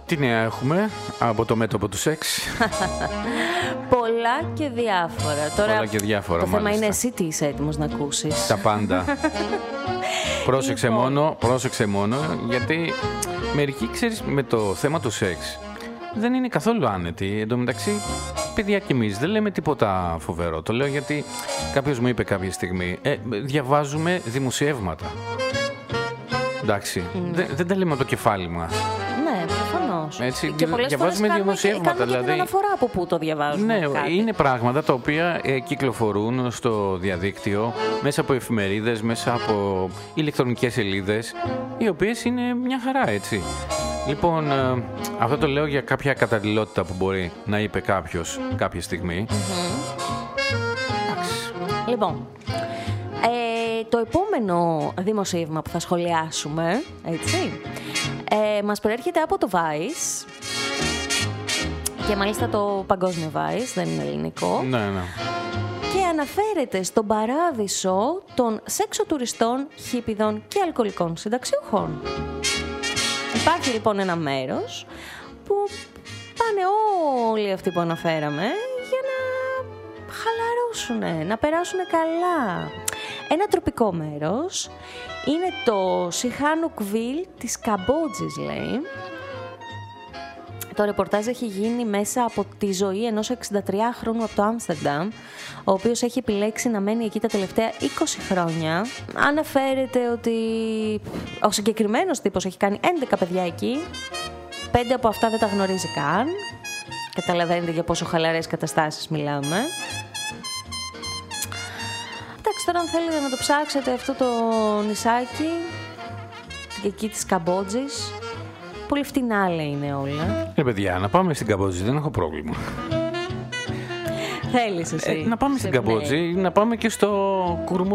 Τι νέα έχουμε από το μέτωπο του σεξ? Πολλά και διάφορα. Τώρα, πολλά και διάφορα, το θέμα μάλιστα. είναι εσύ τι είσαι έτοιμος να ακούσεις. Τα πάντα. Πρόσεξε μόνο, γιατί μερικοί, ξέρεις, με το θέμα του σεξ δεν είναι καθόλου άνετοι. Εν τω μεταξύ, παιδιά κι εμείς δεν λέμε τίποτα φοβερό. Το λέω γιατί κάποιος μου είπε κάποια στιγμή, διαβάζουμε δημοσιεύματα. Εντάξει, δεν τα λέμε από το κεφάλι μας. Ναι, προφανώς. Έτσι, και πολλές διαβάζουμε φορές δημοσιεύματα. κάνουμε και την αναφορά από πού το διαβάζουμε. Ναι, κάτι. είναι πράγματα τα οποία κυκλοφορούν στο διαδίκτυο, μέσα από εφημερίδες, μέσα από ηλεκτρονικές σελίδες, οι οποίες είναι μια χαρά, έτσι. Λοιπόν, αυτό το λέω για κάποια καταλληλότητα που μπορεί να είπε κάποιος κάποια στιγμή. Εντάξει. Λοιπόν, το επόμενο δημοσίευμα που θα σχολιάσουμε, έτσι, μας προέρχεται από το Vice και μάλιστα το παγκόσμιο Vice, δεν είναι ελληνικό. Ναι. Και αναφέρεται στον παράδεισο των σεξοτουριστών, χίπηδων και αλκοολικών συνταξιούχων. Υπάρχει λοιπόν ένα μέρος που πάνε όλοι αυτοί που αναφέραμε για να χαλαρώσουν, να περάσουν καλά. Ένα τροπικό μέρος είναι το Σιχάνουκβιλ της Καμπότζης, λέει. Το ρεπορτάζ έχει γίνει μέσα από τη ζωή ενός 63χρονου από το Άμστερνταμ, ο οποίος έχει επιλέξει να μένει εκεί τα τελευταία 20 χρόνια. Αναφέρεται ότι ο συγκεκριμένος τύπος έχει κάνει 11 παιδιά εκεί, 5 από αυτά δεν τα γνωρίζει καν. Καταλαβαίνετε για πόσο χαλαρές καταστάσεις μιλάμε. Εντάξει, τώρα αν θέλετε να το ψάξετε αυτό το νησάκι, εκεί της Καμπότζης, πολύ φτηνά λέει είναι όλα. Παιδιά, να πάμε στην Καμπότζη, δεν έχω πρόβλημα. Θέλεις εσύ. Να πάμε στην Καμπότζη, να πάμε και στο